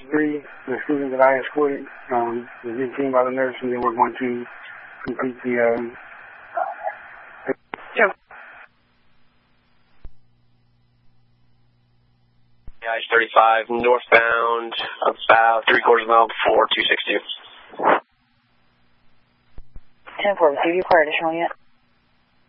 3, the student that I escorted was being seen by the nurse, and they were going to complete the... I-35 northbound about 3/4 mile before 262. 10-4, received. You require additional unit?